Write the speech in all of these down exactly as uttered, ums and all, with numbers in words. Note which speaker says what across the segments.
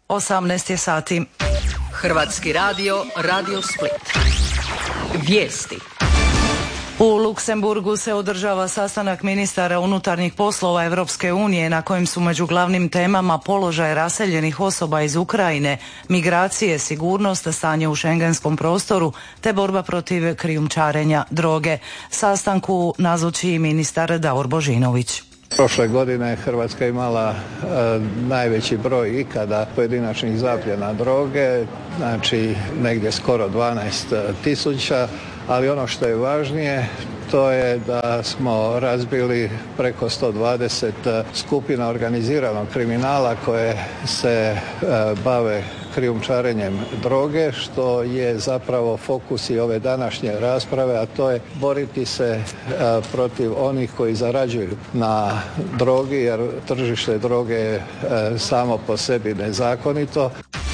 Speaker 1: osamnaest je sati.
Speaker 2: Hrvatski radio, Radio Split. Vijesti.
Speaker 1: U Luksemburgu se održava sastanak ministara unutarnjih poslova Europske unije na kojem su među glavnim temama položaj raseljenih osoba iz Ukrajine, migracije, sigurnost, stanje u šengenskom prostoru te borba protiv krijumčarenja droge. Sastanku nazoči i ministar Davor Božinović.
Speaker 3: Prošle godine Hrvatska imala e, najveći broj ikada pojedinačnih zapljena droge, znači negdje skoro dvanaest tisuća, ali ono što je važnije to je da smo razbili preko sto dvadeset skupina organiziranog kriminala koje se e, bave krijumčarenjem droge, što je zapravo fokus i ove današnje rasprave, a to je boriti se a, protiv onih koji zarađuju na drogi, jer tržište droge je a, samo po sebi nezakonito.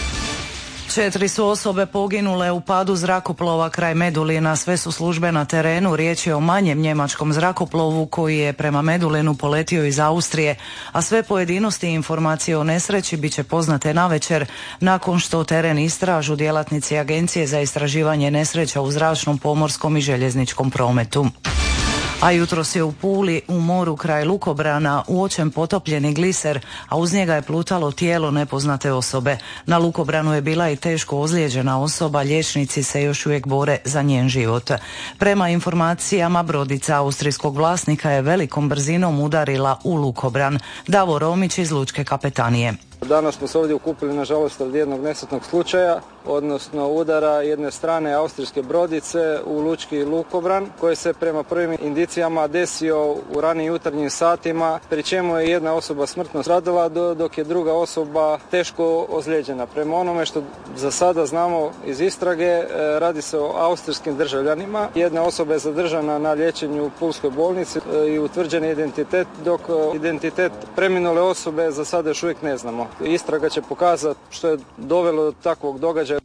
Speaker 1: Četiri su osobe poginule u padu zrakoplova kraj Medulina, sve su službe na terenu. Riječ je o manjem njemačkom zrakoplovu koji je prema Medulinu poletio iz Austrije, a sve pojedinosti i informacije o nesreći bit će poznate navečer nakon što teren istražu djelatnici Agencije za istraživanje nesreća u zračnom, pomorskom i željezničkom prometu. A jutros je u Puli u moru kraj Lukobrana uočen potopljeni gliser, a uz njega je plutalo tijelo nepoznate osobe. Na Lukobranu je bila i teško ozlijeđena osoba, liječnici se još uvijek bore za njen život. Prema informacijama, brodica austrijskog vlasnika je velikom brzinom udarila u Lukobran. Davor Romić iz Lučke kapetanije.
Speaker 4: Danas smo se ovdje okupili, nažalost, od jednog nesretnog slučaja, odnosno udara jedne strane austrijske brodice u lučki Lukobran, koji se prema prvim indicijama desio u ranijim jutarnjim satima, pri čemu je jedna osoba smrtno stradala, dok je druga osoba teško ozlijeđena. Prema onome što za sada znamo iz istrage, radi se o austrijskim državljanima. Jedna osoba je zadržana na liječenju u Pulskoj bolnici i utvrđen je identitet, dok identitet preminule osobe za sada još uvijek ne znamo. Istraga će pokazati što je dovelo do takvog događaja.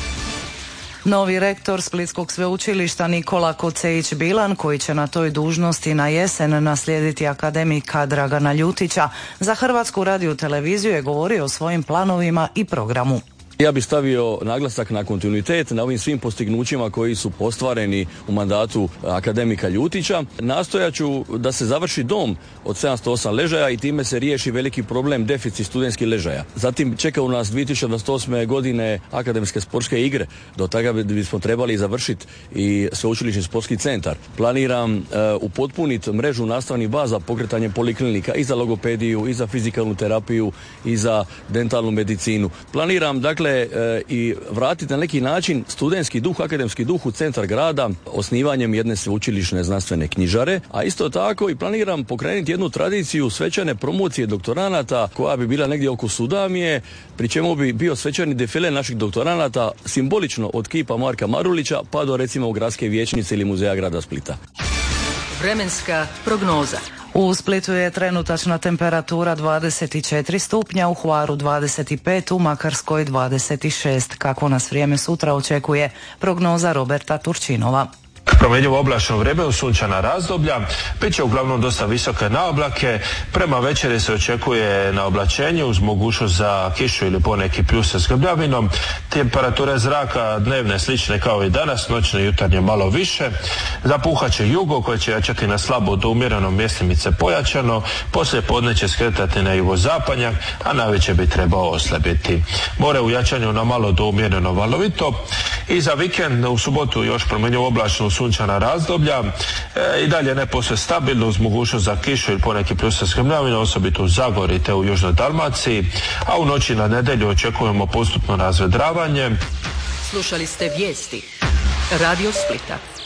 Speaker 1: Novi rektor Splitskog sveučilišta Nikola Kocejić Bilan, koji će na toj dužnosti na jesen naslijediti akademika Dragana Ljutića, za Hrvatsku radioteleviziju je govorio o svojim planovima i programu.
Speaker 5: Ja bih stavio naglasak na kontinuitet, na ovim svim postignućima koji su ostvareni u mandatu akademika Ljutića. Nastojat ću da se završi dom od sedamsto osam ležaja i time se riješi veliki problem deficit studentskih ležaja. Zatim čeka u nas dvije tisuće dvadeset osme godine akademske sportske igre. Do toga bismo trebali završiti i sveučilišni sportski centar. Planiram uh, upotpuniti mrežu nastavnih baza pokretanjem poliklinika i za logopediju, i za fizikalnu terapiju, i za dentalnu medicinu. Planiram, dakle, i vratiti na neki način studentski duh, akademski duh u centar grada osnivanjem jedne sveučilišne znanstvene knjižare, a isto tako i planiram pokrenuti jednu tradiciju svečane promocije doktoranata koja bi bila negdje oko Sudamije, pri čemu bi bio svečani defile naših doktoranata simbolično od kipa Marka Marulića pa do recimo gradske vijećnice ili muzeja grada Splita.
Speaker 2: Vremenska prognoza.
Speaker 1: U Splitu je trenutačna temperatura dvadeset četiri stupnja, u Hvaru dvadeset pet, u Makarskoj dvadeset šest. Kako nas vrijeme sutra očekuje, prognoza Roberta Turčinova.
Speaker 6: Promjenjivo oblačno vrijeme, sunčana razdoblja, bit će uglavnom dosta visoke naoblake. Prema večeri se očekuje na oblačenje uz mogućnost za kišu ili poneki pljus s grbljavinom. Temperature zraka dnevne slične kao i danas, noćne i jutarnje malo više. Zapuhat će jugo koje će jačati na slabo do umjereno, mjestimice pojačano. Poslije podne će skretati na jugozapadnjak, a navečer bi trebao oslabiti. More u jačanju na malo do umjereno valovito. I za vikend u subotu još promjenjivo oblačno sunčana razdoblja, e, i dalje ne posve stabilno uz mogućnost za kišu ili poneki pljus s grmljavinom, osobito u Zagori te u Južnoj Dalmaciji, a u noći na nedjelju očekujemo postupno razvedravanje.
Speaker 2: Slušali ste vijesti Radio Splita.